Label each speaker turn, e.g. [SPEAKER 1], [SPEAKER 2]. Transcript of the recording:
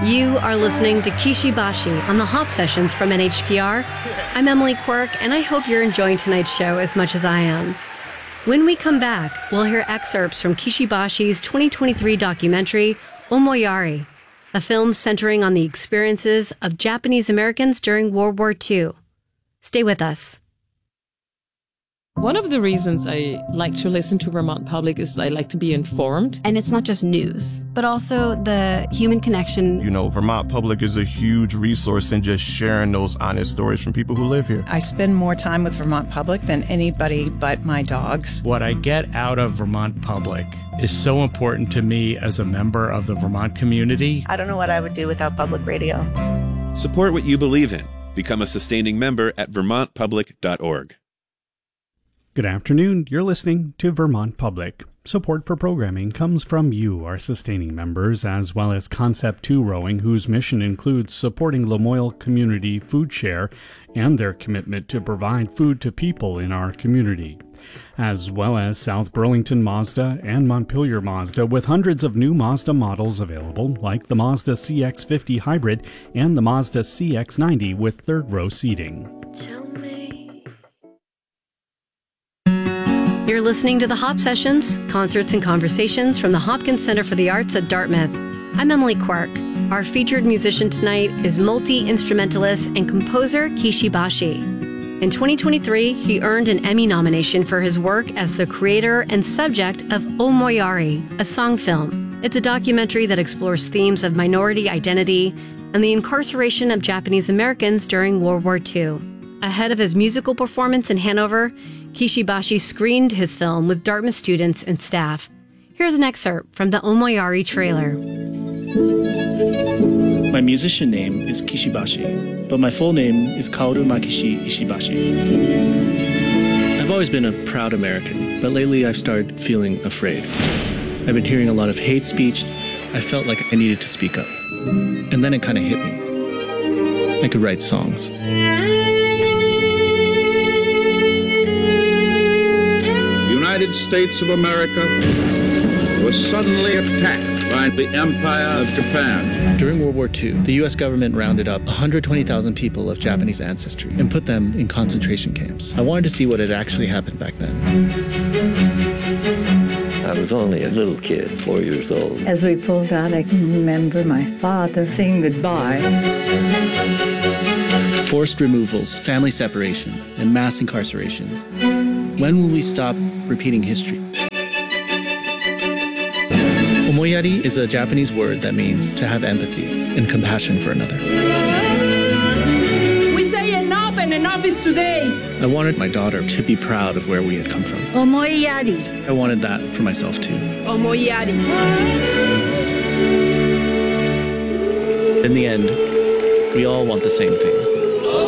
[SPEAKER 1] You are listening to Kishibashi on the Hop Sessions from NHPR. I'm Emily Quirk, and I hope you're enjoying tonight's show as much as I am. When we come back, we'll hear excerpts from Kishibashi's 2023 documentary, Omoyari, a film centering on the experiences of Japanese Americans during World War II. Stay with us.
[SPEAKER 2] One of the reasons I like to listen to Vermont Public is I like to be informed.
[SPEAKER 3] And it's not just news, but also the human connection.
[SPEAKER 4] You know, Vermont Public is a huge resource in just sharing those honest stories from people who live here.
[SPEAKER 5] I spend more time with Vermont Public than anybody but my dogs.
[SPEAKER 6] What I get out of Vermont Public is so important to me as a member of the Vermont community.
[SPEAKER 7] I don't know what I would do without public radio.
[SPEAKER 8] Support what you believe in. Become a sustaining member at vermontpublic.org.
[SPEAKER 9] Good afternoon. You're listening to Vermont Public. Support for programming comes from you, our sustaining members, as well as Concept 2 Rowing, whose mission includes supporting Lamoille Community Food Share and their commitment to provide food to people in our community, as well as South Burlington Mazda and Montpelier Mazda, with hundreds of new Mazda models available, like the Mazda CX-50 Hybrid and the Mazda CX-90 with third-row seating.
[SPEAKER 1] You're listening to the Hop Sessions, concerts and conversations from the Hopkins Center for the Arts at Dartmouth. I'm Emily Quirk. Our featured musician tonight is multi-instrumentalist and composer Kishibashi. In 2023, he earned an Emmy nomination for his work as the creator and subject of Omoyari, a song film. It's a documentary that explores themes of minority identity and the incarceration of Japanese Americans during World War II. Ahead of his musical performance in Hanover, Kishibashi screened his film with Dartmouth students and staff. Here's an excerpt from the Omoyari trailer.
[SPEAKER 10] My musician name is Kishibashi, but my full name is Kaoru Makishi Ishibashi. I've always been a proud American, but lately I've started feeling afraid. I've been hearing a lot of hate speech. I felt like I needed to speak up. And then it kind of hit me. I could write songs.
[SPEAKER 11] United States of America was suddenly attacked by the Empire of Japan.
[SPEAKER 10] During World War II, the U.S. government rounded up 120,000 people of Japanese ancestry and put them in concentration camps. I wanted to see what had actually happened back then.
[SPEAKER 12] I was only a little kid, 4 years old.
[SPEAKER 13] As we pulled out, I can remember my father saying goodbye.
[SPEAKER 10] Forced removals, family separation, and mass incarcerations. When will we stop repeating history? Omoyari is a Japanese word that means to have empathy and compassion for another.
[SPEAKER 14] We say enough, and enough is today.
[SPEAKER 10] I wanted my daughter to be proud of where we had come from.
[SPEAKER 14] Omoyari.
[SPEAKER 10] I wanted that for myself too.
[SPEAKER 14] Omoyari.
[SPEAKER 10] In the end, we all want the same thing.